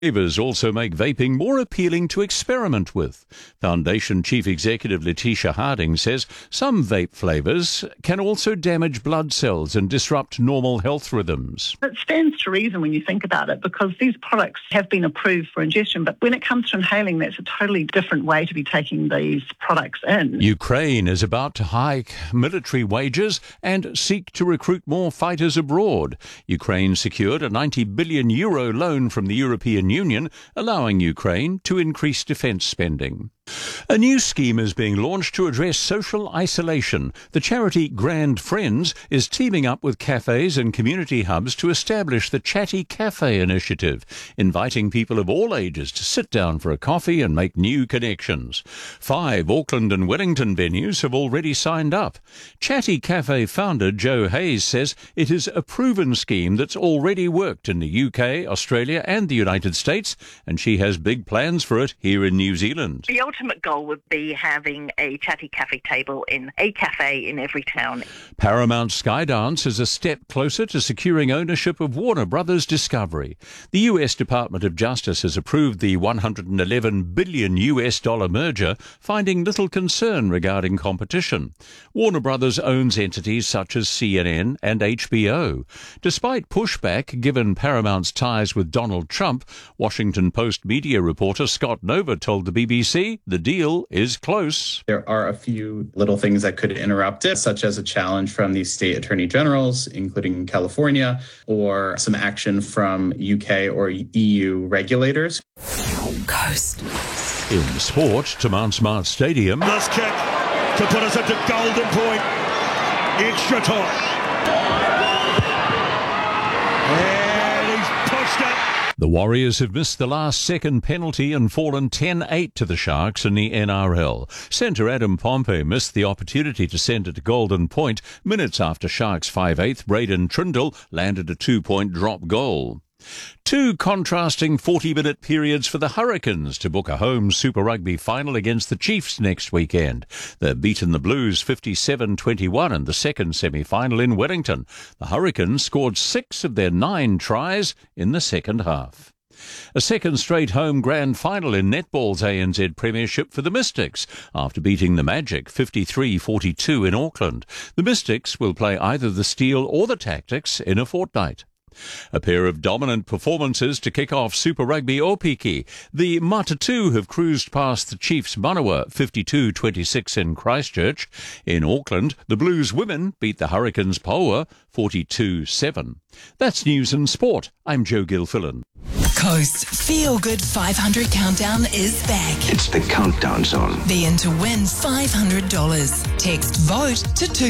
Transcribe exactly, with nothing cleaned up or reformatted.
Flavours also make vaping more appealing to experiment with. Foundation Chief Executive Letitia Harding says some vape flavours can also damage blood cells and disrupt normal health rhythms. It stands to reason when you think about it, because these products have been approved for ingestion, but when it comes to inhaling, that's a totally different way to be taking these products in. Ukraine is about to hike military wages and seek to recruit more fighters abroad. Ukraine secured a ninety billion euro loan from the European Union, allowing Ukraine to increase defence spending. A new scheme is being launched to address social isolation. The charity Grand Friends is teaming up with cafes and community hubs to establish the Chatty Cafe initiative, inviting people of all ages to sit down for a coffee and make new connections. Five Auckland and Wellington venues have already signed up. Chatty Cafe founder Joe Hayes says it is a proven scheme that's already worked in the U K, Australia and the United States, and she has big plans for it here in New Zealand. The ultimate goal would be having a Chatty Cafe table in a cafe in every town. Paramount Skydance is a step closer to securing ownership of Warner Brothers Discovery. The U S Department of Justice has approved the one hundred eleven billion U S dollar merger, finding little concern regarding competition. Warner Brothers owns entities such as C N N and H B O. Despite pushback given Paramount's ties with Donald Trump, Washington Post media reporter Scott Nova told the B B C the deal is close. There are a few little things that could interrupt it, such as a challenge from the state attorney generals, including California, or some action from U K or E U regulators. Coast. In sport, to Mount Smart Stadium. This kick to put us into golden point. Extra time. And he's pushed it. The Warriors have missed the last second penalty and fallen ten eight to the Sharks in the N R L. Centre Adam Pompey missed the opportunity to send it to golden point minutes after Sharks five eighth Braden Trindle landed a two-point drop goal. Two contrasting forty-minute periods for the Hurricanes to book a home Super Rugby final against the Chiefs next weekend. They've beaten the Blues fifty-seven twenty-one in the second semi-final in Wellington. The Hurricanes scored six of their nine tries in the second half. A second straight home grand final in netball's A N Z Premiership for the Mystics after beating the Magic fifty-three forty-two in Auckland. The Mystics will play either the Steel or the Tactics in a fortnight. A pair of dominant performances to kick off Super Rugby Opiki. The Matatu have cruised past the Chiefs Manawa fifty-two twenty-six in Christchurch. In Auckland, the Blues women beat the Hurricanes Paua forty-two seven. That's news and sport. I'm Joe Gilfillan. Coast Feel Good five hundred Countdown is back. It's the Countdown Zone. Be in to win five hundred dollars. Text VOTE to two